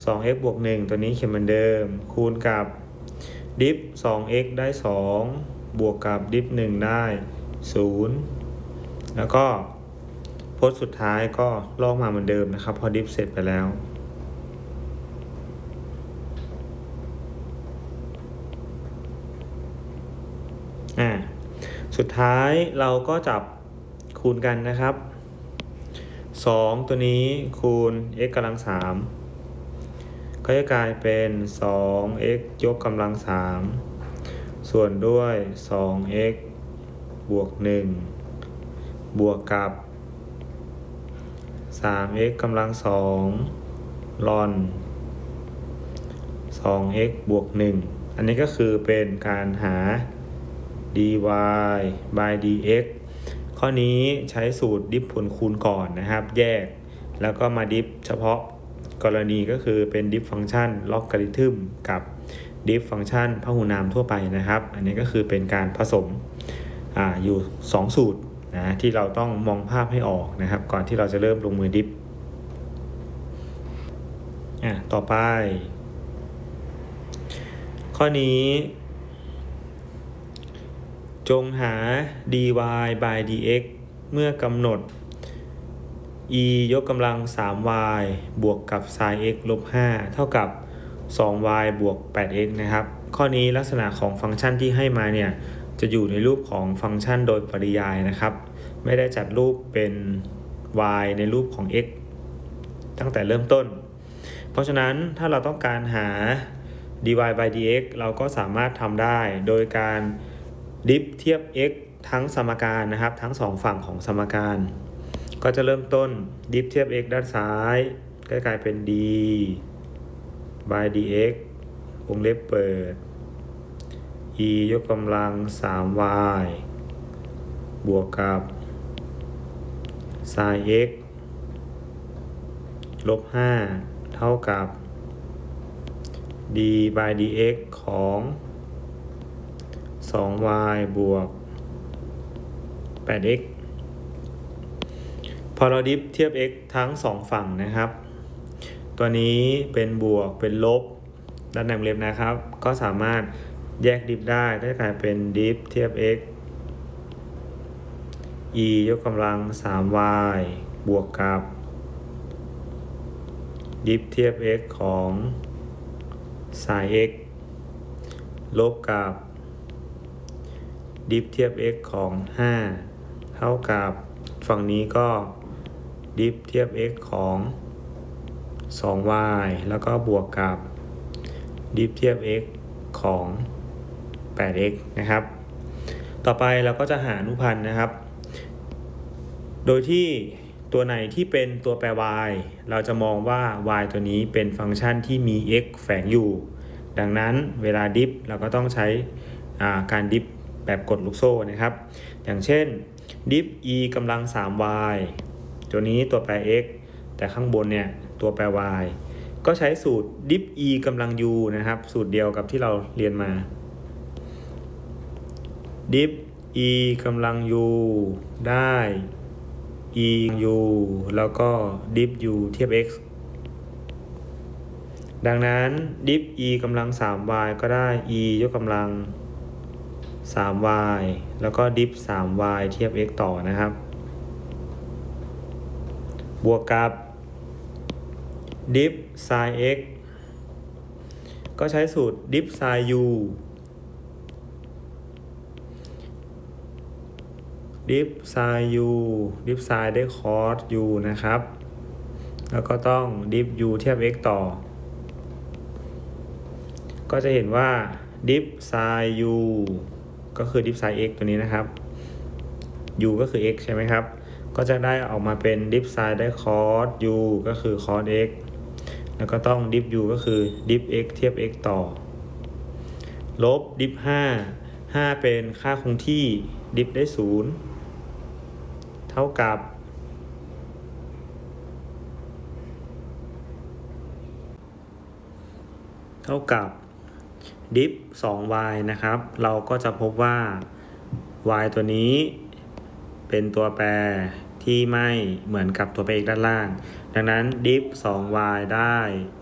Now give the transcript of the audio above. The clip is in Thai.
2x บวก1ตัวนี้เขียนเหมือนเดิมคูณกับดิฟ 2x ได้2บวกกับดิฟ1ได้0แล้วก็พจน์สุดท้ายก็ลอกมาเหมือนเดิมนะครับพอดิฟเสร็จไปแล้วสุดท้ายเราก็จับคูณกันนะครับ2ตัวนี้คูณ x กำลัง3ก็จะกลายเป็น 2x ยกกำลัง3ส่วนด้วย 2x บวก1บวกกับ 3x กำลัง2ลอน 2x บวก1อันนี้ก็คือเป็นการหา dy by dx ข้อนี้ใช้สูตรดิฟผลคูณก่อนนะครับแยกแล้วก็มาดิฟเฉพาะกรณีก็คือเป็นดิฟฟังก์ชันล็อกการิทึมกับดิฟฟังก์ชันพหุนามทั่วไปนะครับอันนี้ก็คือเป็นการผสมอยู่2สูตรนะที่เราต้องมองภาพให้ออกนะครับก่อนที่เราจะเริ่มลงมือดิฟต่อไปข้อนี้จงหา dy by dx เมื่อกำหนด e ยกกำลัง 3y บวกกับ sin x ลบ 5 เท่ากับ 2y บวก 8x นะครับข้อนี้ลักษณะของฟังก์ชันที่ให้มาเนี่ยจะอยู่ในรูปของฟังก์ชันโดยปริยายนะครับไม่ได้จัดรูปเป็น y ในรูปของ x ตั้งแต่เริ่มต้นเพราะฉะนั้นถ้าเราต้องการหา dy by dx เราก็สามารถทำได้โดยการดิฟเทียบ x ทั้งสมการนะครับทั้ง2ฝั่งของสมการก็จะเริ่มต้นดิฟเทียบ x ด้านซ้ายก็กลายเป็น d by dx วงเล็บเปิด e ยกกำลัง 3y บวกกับ sin x ลบ 5 เท่ากับ d by dx ของ 2y บวก 8x พอเราดิฟเทียบ x ทั้ง2ฝั่งนะครับตัวนี้เป็นบวกเป็นลบด้านในวงเล็บนะครับก็สามารถแยกดิฟได้กลายเป็นดิฟเทียบ x e ยกกำลัง 3y บวกกับดิฟเทียบ x ของ sin x ลบกับดิฟเทียบ x ของ 5 เท่ากับฝั่งนี้ก็ดิฟเทียบ x ของ 2y แล้วก็บวกกับดิฟเทียบ x ของ 8x นะครับต่อไปเราก็จะหาอนุพันธ์นะครับโดยที่ตัวไหนที่เป็นตัวแปร y เราจะมองว่า y ตัวนี้เป็นฟังก์ชันที่มี x แฝงอยู่ดังนั้นเวลาดิฟเราก็ต้องใช้การดิฟแบบกดลูกโซ่นะครับอย่างเช่นดิฟ e กำลัง 3y ตัวนี้ตัวแปร x แต่ข้างบนเนี่ยตัวแปร y ก็ใช้สูตรดิฟ e กำลัง u นะครับสูตรเดียวกับที่เราเรียนมาดิฟ e กำลัง u ได้ e u แล้วก็ดิฟ u เทียบ x ดังนั้นดิฟ e กำลัง 3y ก็ได้ e ยกกำลัง 3y แล้วก็ดิฟ 3y เทียบ x ต่อนะครับบวกกับดิฟ sin x ก็ใช้สูตรดิฟ sin u ดิฟ sin u ดิฟ sin ได้ cos u นะครับแล้วก็ต้องดิฟ u เทียบ x ต่อก็จะเห็นว่าดิฟ sin u ก็คือดิฟ sin x ตัวนี้นะครับ u ก็คือ x ใช่ไหมครับก็จะได้ออกมาเป็นดิฟ sin ได้ cos u ก็คือ cos x แล้วก็ต้องดิฟ u ก็คือดิฟ x เทียบ x ต่อลบดิฟ 5เป็นค่าคงที่ดิฟได้0เท่ากับดิฟ 2y นะครับเราก็จะพบว่า y ตัวนี้เป็นตัวแปรที่ไม่เหมือนกับตัวแปร x ด้านล่างดังนั้นดิฟ 2y ได้